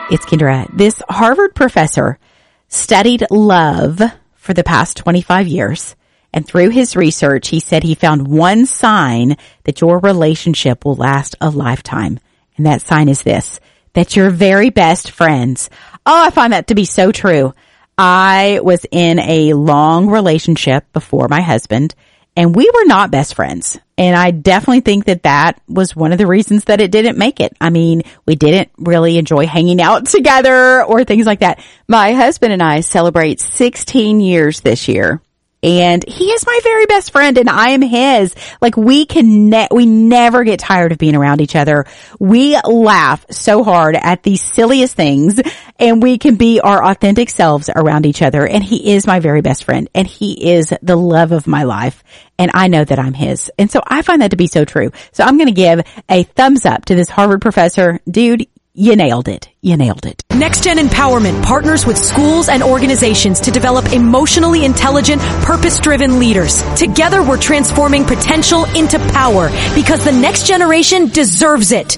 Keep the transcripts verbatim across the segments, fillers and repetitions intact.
It's Kendra. This Harvard professor studied love for the past twenty-five years. And through his research, he said he found one sign that your relationship will last a lifetime. And that sign is this, that you're very best friends. Oh, I find that to be so true. I was in a long relationship before my husband, and we were not best friends. And I definitely think that that was one of the reasons that it didn't make it. I mean, we didn't really enjoy hanging out together or things like that. My husband and I celebrate sixteen years this year. And he is my very best friend and I am his. Like we can, ne- we never get tired of being around each other. We laugh so hard at the silliest things and we can be our authentic selves around each other. And he is my very best friend and he is the love of my life. And I know that I'm his. And so I find that to be so true. So I'm going to give a thumbs up to this Harvard professor. Dude, you nailed it. You nailed it. NextGen Empowerment partners with schools and organizations to develop emotionally intelligent, purpose-driven leaders. Together, we're transforming potential into power because the next generation deserves it.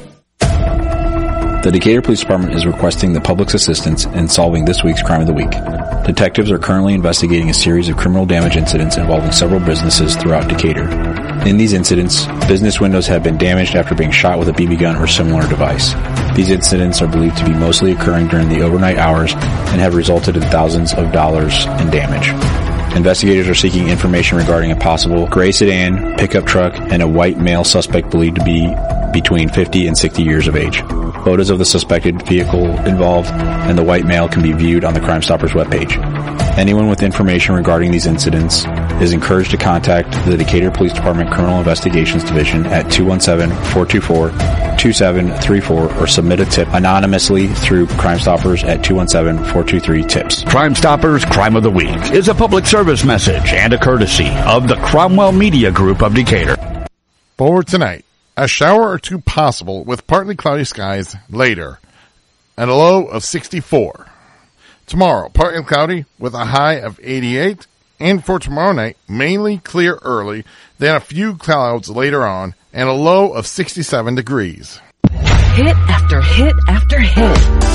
The Decatur Police Department is requesting the public's assistance in solving this week's Crime of the Week. Detectives are currently investigating a series of criminal damage incidents involving several businesses throughout Decatur. In these incidents, business windows have been damaged after being shot with a B B gun or similar device. These incidents are believed to be mostly occurring during the overnight hours and have resulted in thousands of dollars in damage. Investigators are seeking information regarding a possible gray sedan, pickup truck, and a white male suspect believed to be between fifty and sixty years of age. Photos of the suspected vehicle involved and the white male can be viewed on the Crime Stoppers webpage. Anyone with information regarding these incidents is encouraged to contact the Decatur Police Department Criminal Investigations Division at two one seven, four two four, two seven three four or submit a tip anonymously through Crime Stoppers at two one seven, four two three, TIPS. Crime Stoppers Crime of the Week is a public service message and a courtesy of the Cromwell Media Group of Decatur. For tonight, a shower or two possible with partly cloudy skies later and a low of sixty-four. Tomorrow, partly cloudy with a high of eighty-eight. And for tomorrow night, mainly clear early, then a few clouds later on, and a low of sixty-seven degrees. Hit after hit after hit.